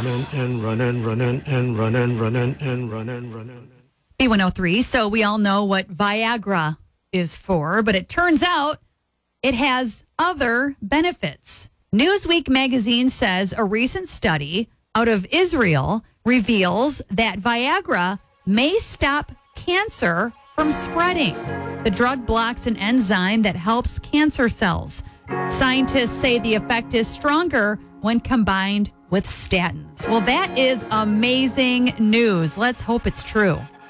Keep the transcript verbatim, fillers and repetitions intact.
running and running, running and running, running and running, running. B one oh three. So we all know what Viagra is for, but it turns out it has other benefits. Newsweek magazine says a recent study out of Israel reveals that Viagra may stop cancer from spreading. The drug blocks an enzyme that helps cancer cells. Scientists say the effect is stronger when combined with statins. Well, that is amazing news. Let's hope it's true.